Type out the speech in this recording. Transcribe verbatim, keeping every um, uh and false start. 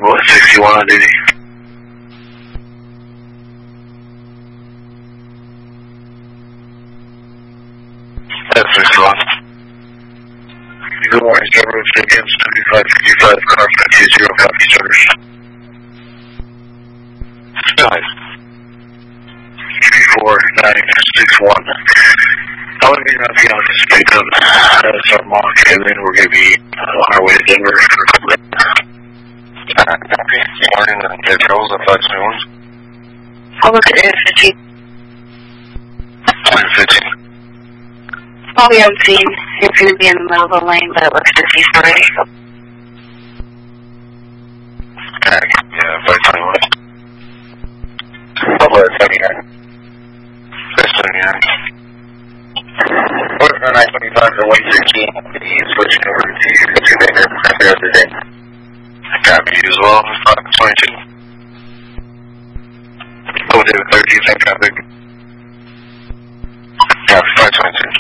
Bravo sixty-one on duty. That's sixty-one. Good morning, Star Road against seventy-five fifty-five, car five two zero, copy starters. Nice. three four nine six one. I want to be around the office to pick up. That's our mock, and then we're going to be on our way to Denver for a couple days. Alright, copy. Good morning, and Dave Charles at five twenty-one. I'll look at it fifteen. Point fifteen. I'll be on scene. It's going to be in the middle of the lane, but it looks to cease already. Alright, yeah, five twenty-one. Over at seventy-nine. That's seventy-nine. What about nine twenty-five for one sixteen? He's switching over to two Baker after the other day. Copy as well, five twenty-two. Oh, David thirteen, same traffic. Copy, five twenty-two.